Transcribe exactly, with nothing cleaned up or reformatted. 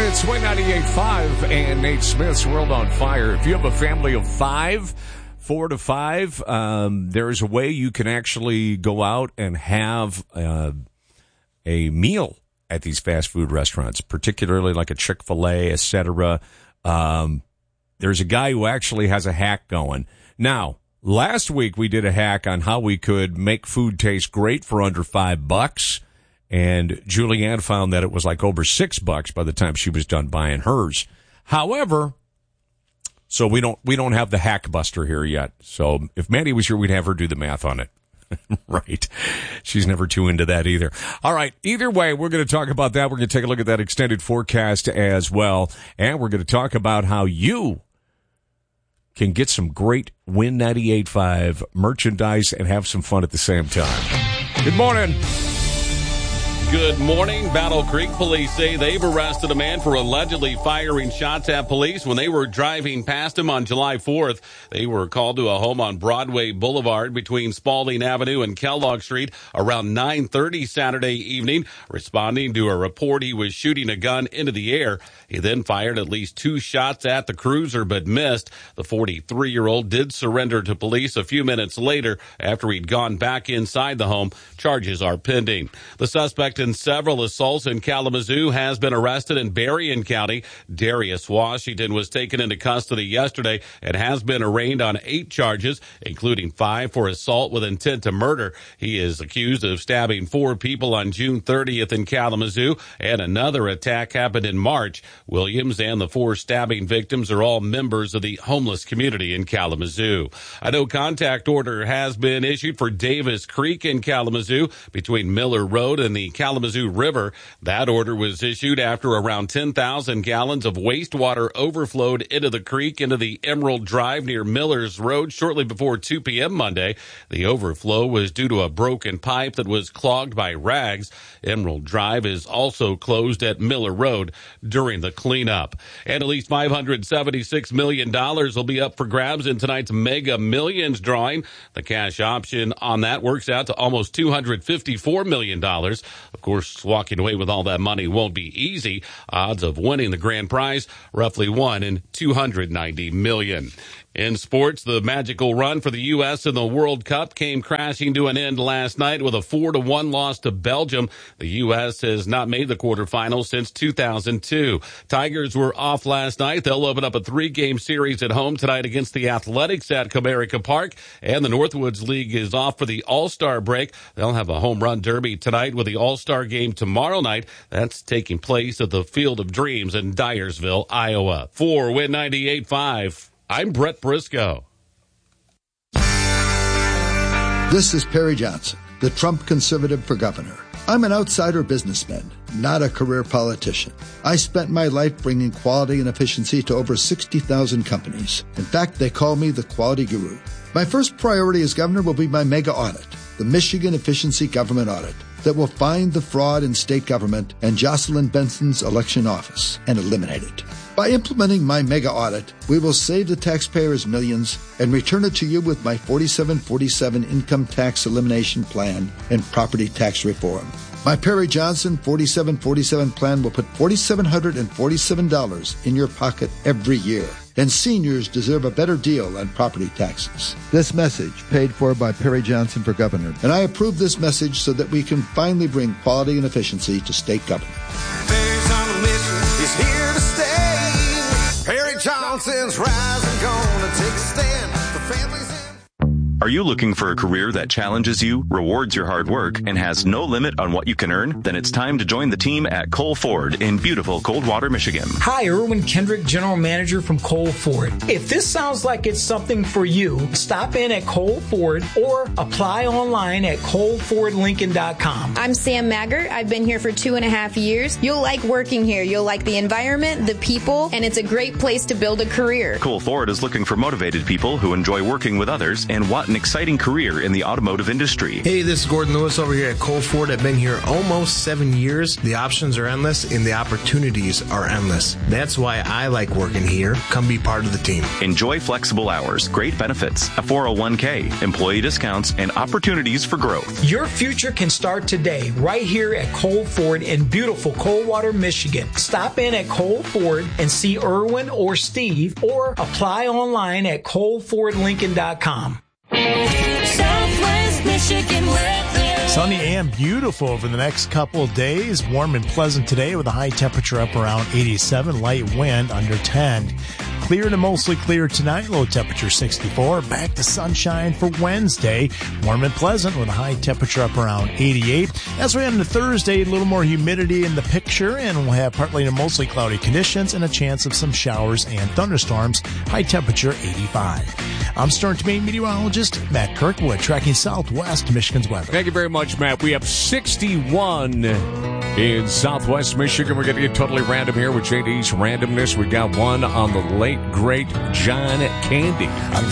It's Swing ninety-eight point five and Nate Smith's World on Fire. If you have a family of five, four to five, um, there's a way you can actually go out and have uh, a meal at these fast food restaurants, particularly like a Chick-fil-A, et cetera. Um, there's a guy who actually has a hack going. Now, last week we did a hack on how we could make food taste great for under five bucks. And Julianne found that it was like over six bucks by the time she was done buying hers. However, so we don't we don't have the hack buster here yet. So if Mandy was here, we'd have her do the math on it. Right. She's never too into that either. All right. Either way, we're going to talk about that. We're going to take a look at that extended forecast as well. And we're going to talk about how you can get some great Win ninety-eight point five merchandise and have some fun at the same time. Good morning. Good morning. Battle Creek police say they've arrested a man for allegedly firing shots at police when they were driving past him on July fourth. They were called to a home on Broadway Boulevard between Spalding Avenue and Kellogg Street around nine thirty Saturday evening. Responding to a report he was shooting a gun into the air. He then fired at least two shots at the cruiser but missed. The forty-three-year-old did surrender to police a few minutes later after he'd gone back inside the home. Charges are pending. The suspect in several assaults in Kalamazoo has been arrested in Berrien County. Darius Washington was taken into custody yesterday and has been arraigned on eight charges, including five for assault with intent to murder. He is accused of stabbing four people on June thirtieth in Kalamazoo, and another attack happened in March. Williams and the four stabbing victims are all members of the homeless community in Kalamazoo. A no-contact order has been issued for Davis Creek in Kalamazoo between Miller Road and the Kalamazoo River. That order was issued after around ten thousand gallons of wastewater overflowed into the creek into the Emerald Drive near Miller's Road shortly before two p.m. Monday. The overflow was due to a broken pipe that was clogged by rags. Emerald Drive is also closed at Miller Road during the cleanup. And at least five hundred seventy-six million dollars will be up for grabs in tonight's Mega Millions drawing. The cash option on that works out to almost two hundred fifty-four million dollars. Of course, walking away with all that money won't be easy. Odds of winning the grand prize, roughly one in two hundred ninety million. In sports, the magical run for the U S in the World Cup came crashing to an end last night with a four to one loss to Belgium. The U S has not made the quarterfinals since two thousand two. Tigers were off last night. They'll open up a three-game series at home tonight against the Athletics at Comerica Park. And the Northwoods League is off for the All-Star break. They'll have a home run derby tonight with the All-Star game tomorrow night. That's taking place at the Field of Dreams in Dyersville, Iowa. For Win ninety-eight point five. I'm Brett Briscoe. This is Perry Johnson, the Trump conservative for governor. I'm an outsider businessman, not a career politician. I spent my life bringing quality and efficiency to over sixty thousand companies. In fact, they call me the quality guru. My first priority as governor will be my mega audit, the Michigan Efficiency Government Audit, that will find the fraud in state government and Jocelyn Benson's election office and eliminate it. By implementing my mega audit, we will save the taxpayers millions and return it to you with my forty-seven forty-seven income tax elimination plan and property tax reform. My Perry Johnson forty-seven forty-seven plan will put four thousand seven hundred forty-seven dollars in your pocket every year. And seniors deserve a better deal on property taxes. This message paid for by Perry Johnson for governor. And I approve this message so that we can finally bring quality and efficiency to state government. Perry's on a mission, he's here to stay. Perry Johnson's rising, gonna take a stand for families in. Are you looking for a career that challenges you, rewards your hard work, and has no limit on what you can earn? Then it's time to join the team at Cole Ford in beautiful Coldwater, Michigan. Hi, Erwin Kendrick, General Manager from Cole Ford. If this sounds like it's something for you, stop in at Cole Ford or apply online at cole ford lincoln dot com. I'm Sam Maggart. I've been here for two and a half years. You'll like working here. You'll like the environment, the people, and it's a great place to build a career. Cole Ford is looking for motivated people who enjoy working with others and want an exciting career in the automotive industry. Hey, this is Gordon Lewis over here at Cole Ford. I've been here almost seven years. The options are endless and the opportunities are endless. That's why I like working here. Come be part of the team. Enjoy flexible hours, great benefits, a four oh one k, employee discounts, and opportunities for growth. Your future can start today right here at Cole Ford in beautiful Coldwater, Michigan. Stop in at Cole Ford and see Erwin or Steve, or apply online at cole ford lincoln dot com. Southwest Michigan weather. Sunny and beautiful over the next couple of days. Warm and pleasant today with a high temperature up around eighty-seven, light wind under ten. Clear to mostly clear tonight, low temperature sixty-four. Back to sunshine for Wednesday. Warm and pleasant with a high temperature up around eighty-eight. As we head into Thursday, a little more humidity in the picture, and we'll have partly to mostly cloudy conditions and a chance of some showers and thunderstorms. High temperature eighty-five. I'm Stern to Maine meteorologist Matt Kirkwood, tracking Southwest Michigan's weather. Thank you very much, Matt. We have sixty-one in Southwest Michigan. We're going to get totally random here with J D's randomness. We got one on the late, great John Candy.